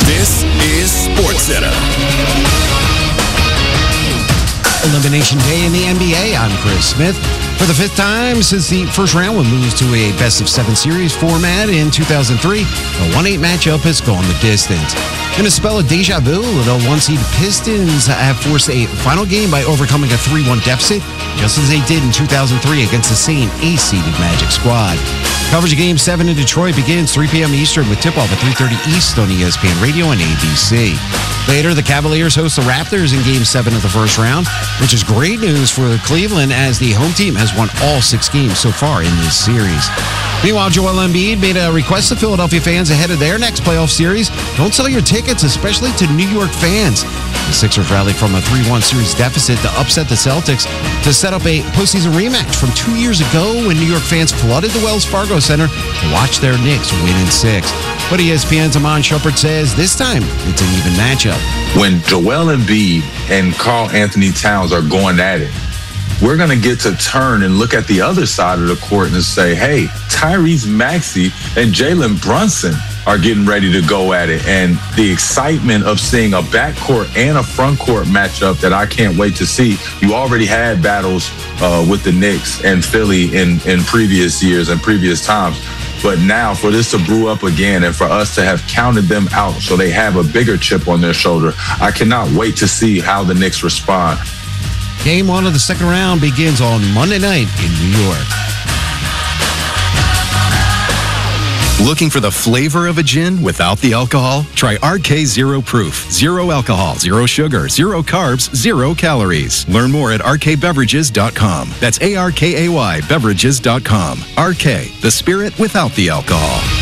This is SportsCenter. Elimination Day in the NBA. I'm Chris Smith. For the fifth time since the first round was moved to a best-of-7 series format in 2003, the 1-8 matchup has gone the distance. In a spell of deja vu, the one-seed Pistons have forced a final game by overcoming a 3-1 deficit, just as they did in 2003 against the same ace-seeded Magic squad. Coverage of Game 7 in Detroit begins 3 p.m. Eastern with tip-off at 3:30 East on ESPN Radio and ABC. Later, the Cavaliers host the Raptors in Game 7 of the first round, which is great news for Cleveland as the home team has won all 6 games so far in this series. Meanwhile, Joel Embiid made a request to Philadelphia fans ahead of their next playoff series. Don't sell your tickets, especially to New York fans. The Sixers rallied from a 3-1 series deficit to upset the Celtics to set up a postseason rematch from 2 years ago when New York fans flooded the Wells Fargo Center to watch their Knicks win in 6. But ESPN's Amon Shumpert says this time it's an even matchup. When Joel Embiid and Karl Anthony Towns are going at it, we're going to get to turn and look at the other side of the court and say, hey, Tyrese Maxey and Jalen Brunson are getting ready to go at it. And the excitement of seeing a backcourt and a frontcourt matchup that I can't wait to see. You already had battles with the Knicks and Philly in previous years and previous times. But now for this to brew up again and for us to have counted them out so they have a bigger chip on their shoulder, I cannot wait to see how the Knicks respond. Game 1 of the second round begins on Monday night in New York. Looking for the flavor of a gin without the alcohol? Try RK Zero Proof. 0 alcohol, 0 sugar, 0 carbs, 0 calories. Learn more at rkbeverages.com. That's ARKAY beverages.com. RK, the spirit without the alcohol.